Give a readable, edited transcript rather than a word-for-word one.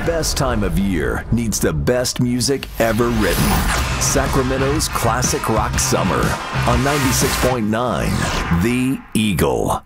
best time of year needs the best music ever written. Sacramento's Classic Rock Summer on 96.9 The Eagle.